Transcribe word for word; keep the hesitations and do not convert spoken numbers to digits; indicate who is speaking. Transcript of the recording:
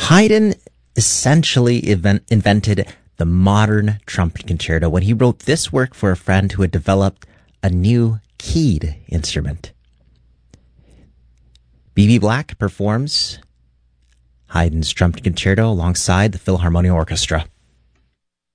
Speaker 1: Haydn essentially event- invented the modern trumpet concerto when he wrote this work for a friend who had developed a new keyed instrument. B B Black performs Haydn's trumpet concerto alongside the Philharmonic Orchestra.